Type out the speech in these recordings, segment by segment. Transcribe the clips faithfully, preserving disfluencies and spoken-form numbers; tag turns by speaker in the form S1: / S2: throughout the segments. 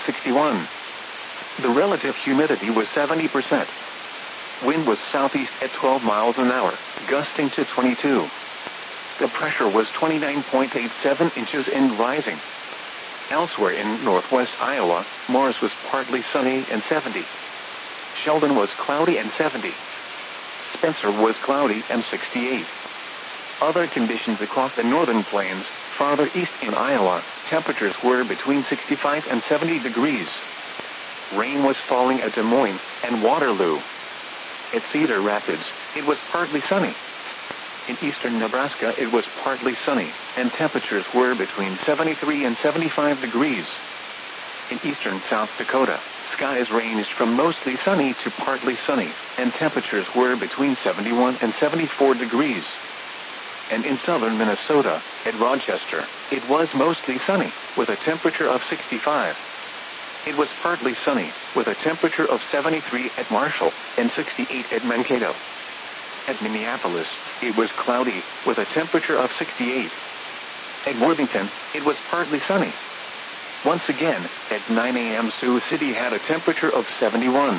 S1: sixty-one. The relative humidity was seventy percent. Wind was southeast at twelve miles an hour, gusting to twenty-two. The pressure was twenty-nine point eight seven inches and rising. Elsewhere in northwest Iowa, Morris was partly sunny and seventy. Sheldon was cloudy and seventy. Spencer was cloudy and sixty-eight. Other conditions across the northern plains, farther east in Iowa, temperatures were between sixty-five and seventy degrees. Rain was falling at Des Moines and Waterloo. At Cedar Rapids, it was partly sunny. In eastern Nebraska, it was partly sunny, and temperatures were between seventy-three and seventy-five degrees. In eastern South Dakota, skies ranged from mostly sunny to partly sunny, and temperatures were between seventy-one and seventy-four degrees. And in southern Minnesota, at Rochester, it was mostly sunny, with a temperature of sixty-five. It was partly sunny, with a temperature of seventy-three at Marshall and sixty-eight at Mankato. At Minneapolis, it was cloudy, with a temperature of sixty-eight. At Worthington, it was partly sunny. Once again, at nine a m Sioux City had a temperature of seventy-one.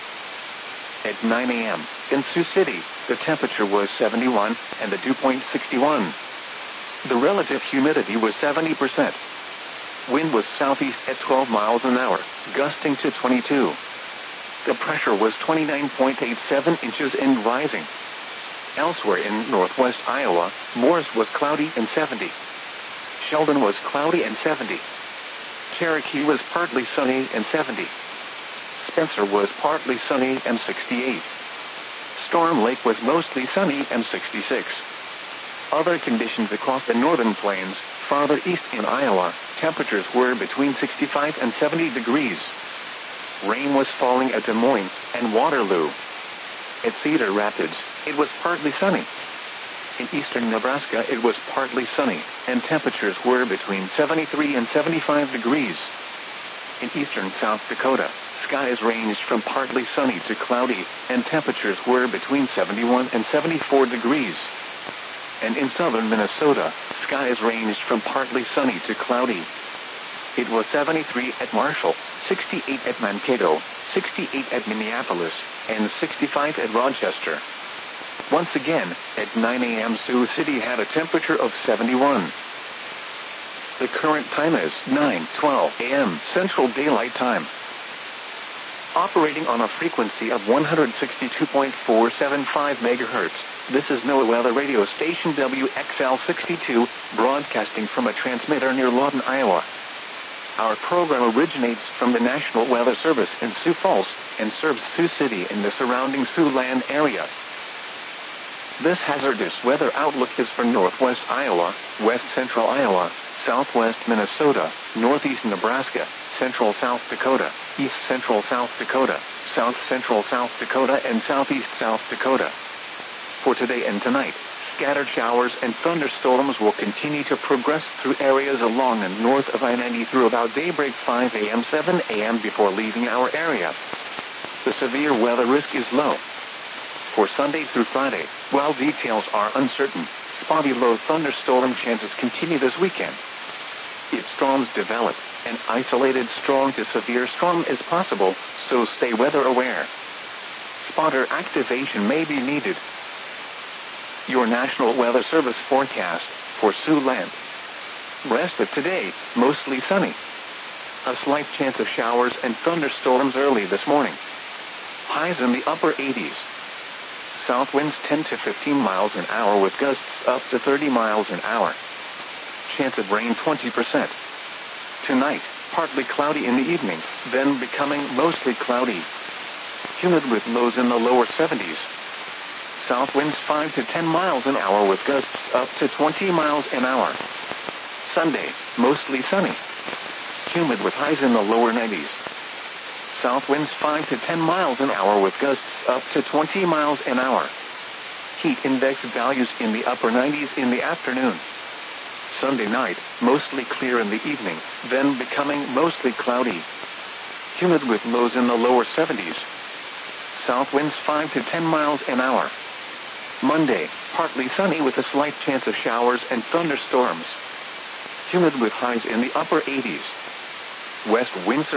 S1: At nine a m in Sioux City, the temperature was seventy-one, and the dew point sixty-one. The relative humidity was seventy percent. Wind was southeast at twelve miles an hour, gusting to twenty-two. The pressure was twenty-nine point eight seven inches and rising. Elsewhere in northwest Iowa, Morris was cloudy and seventy. Sheldon was cloudy and seventy. Cherokee was partly sunny and seventy. Spencer was partly sunny and sixty-eight. Storm Lake was mostly sunny and sixty-six. Other conditions across the northern plains, farther east in Iowa, temperatures were between sixty-five and seventy degrees. Rain was falling at Des Moines and Waterloo. At Cedar Rapids, it was partly sunny. In eastern Nebraska, it was partly sunny, and temperatures were between seventy-three and seventy-five degrees. In eastern South Dakota, skies ranged from partly sunny to cloudy, and temperatures were between seventy-one and seventy-four degrees. And in southern Minnesota, skies ranged from partly sunny to cloudy. It was seventy-three at Marshall, sixty-eight at Mankato, sixty-eight at Minneapolis, and sixty-five at Rochester. Once again, at nine a m Sioux City had a temperature of seventy-one. The current time is nine twelve a m Central Daylight Time. Operating on a frequency of one hundred sixty-two point four seven five megahertz, this is NOAA Weather Radio Station W X L sixty-two, broadcasting from a transmitter near Lawton, Iowa. Our program originates from the National Weather Service in Sioux Falls and serves Sioux City and the surrounding Siouxland area. This hazardous weather outlook is for northwest Iowa, west central Iowa, southwest Minnesota, northeast Nebraska, central South Dakota, east central South Dakota, south central South Dakota, and southeast South Dakota. For today and tonight, scattered showers and thunderstorms will continue to progress through areas along and north of I ninety through about daybreak five a m seven a m before leaving our area. The severe weather risk is low. For Sunday through Friday, while details are uncertain, spotty low thunderstorm chances continue this weekend. If storms develop, an isolated strong to severe storm is possible, so stay weather aware. Spotter activation may be needed. Your National Weather Service forecast for Siouxland. Rest of today, mostly sunny. A slight chance of showers and thunderstorms early this morning. Highs in the upper eighties. South winds ten to fifteen miles an hour with gusts up to thirty miles an hour. Chance of rain twenty percent. Tonight, partly cloudy in the evening, then becoming mostly cloudy. Humid with lows in the lower seventies. South winds five to ten miles an hour with gusts up to twenty miles an hour. Sunday, mostly sunny. Humid with highs in the lower nineties. South winds five to ten miles an hour with gusts up to twenty miles an hour. Heat index values in the upper nineties in the afternoon. Sunday night, mostly clear in the evening, then becoming mostly cloudy. Humid with lows in the lower seventies. South winds five to ten miles an hour. Monday, partly sunny with a slight chance of showers and thunderstorms. Humid with highs in the upper eighties. West winds